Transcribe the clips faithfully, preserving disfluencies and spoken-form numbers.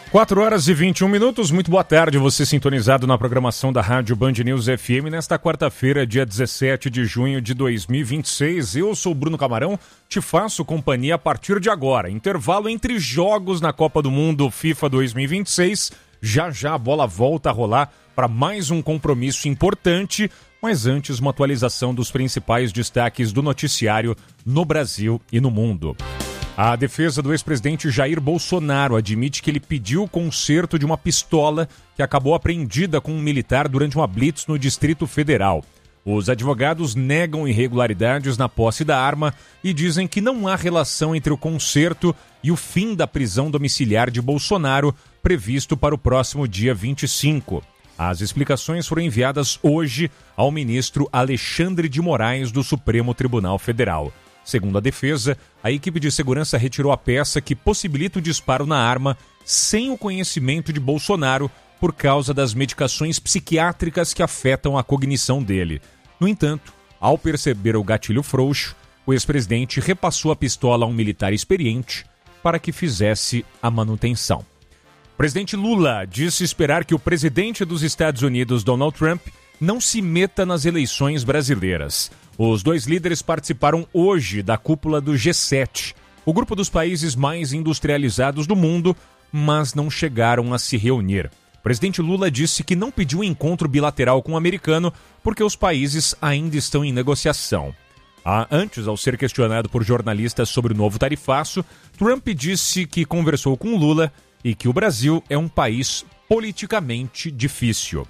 quatro horas e vinte e um minutos, muito boa tarde, você sintonizado na programação da Rádio Band News F M nesta quarta-feira, dia dezessete de junho de dois mil e vinte e seis. Eu sou Bruno Camarão, te faço companhia a partir de agora. Intervalo entre jogos na Copa do Mundo FIFA dois mil e vinte e seis. Já já a bola volta a rolar para mais um compromisso importante, mas antes uma atualização dos principais destaques do noticiário no Brasil e no mundo. A defesa do ex-presidente Jair Bolsonaro admite que ele pediu o conserto de uma pistola que acabou apreendida com um militar durante uma blitz no Distrito Federal. Os advogados negam irregularidades na posse da arma e dizem que não há relação entre o conserto e o fim da prisão domiciliar de Bolsonaro, previsto para o próximo dia vinte e cinco. As explicações foram enviadas hoje ao ministro Alexandre de Moraes do Supremo Tribunal Federal. Segundo a defesa, a equipe de segurança retirou a peça que possibilita o disparo na arma sem o conhecimento de Bolsonaro por causa das medicações psiquiátricas que afetam a cognição dele. No entanto, ao perceber o gatilho frouxo, o ex-presidente repassou a pistola a um militar experiente para que fizesse a manutenção. O presidente Lula disse esperar que o presidente dos Estados Unidos, Donald Trump, não se meta nas eleições brasileiras. Os dois líderes participaram hoje da cúpula do G sete, o grupo dos países mais industrializados do mundo, mas não chegaram a se reunir. O presidente Lula disse que não pediu um encontro bilateral com o americano porque os países ainda estão em negociação. Ah, antes, ao ser questionado por jornalistas sobre o novo tarifaço, Trump disse que conversou com Lula e que o Brasil é um país politicamente difícil.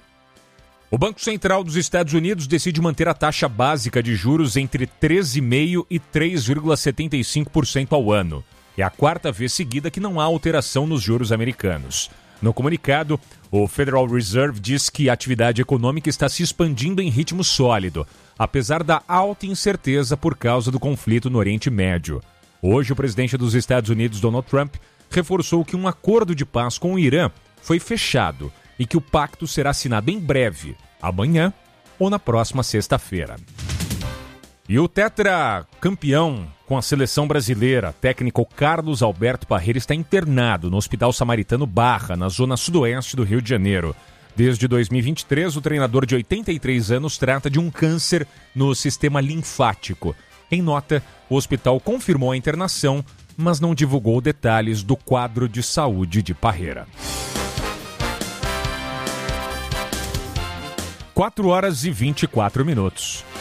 O Banco Central dos Estados Unidos decide manter a taxa básica de juros entre treze vírgula cinco por cento e três vírgula setenta e cinco por cento ao ano. É a quarta vez seguida que não há alteração nos juros americanos. No comunicado, o Federal Reserve diz que a atividade econômica está se expandindo em ritmo sólido, apesar da alta incerteza por causa do conflito no Oriente Médio. Hoje, o presidente dos Estados Unidos, Donald Trump, reforçou que um acordo de paz com o Irã foi fechado e que o pacto será assinado em breve, amanhã ou na próxima sexta-feira. E o tetracampeão com a seleção brasileira, técnico Carlos Alberto Parreira, está internado no Hospital Samaritano Barra, na zona sudoeste do Rio de Janeiro. Desde dois mil e vinte e três, o treinador de oitenta e três anos trata de um câncer no sistema linfático. Em nota, o hospital confirmou a internação, mas não divulgou detalhes do quadro de saúde de Parreira. quatro horas e vinte e quatro minutos.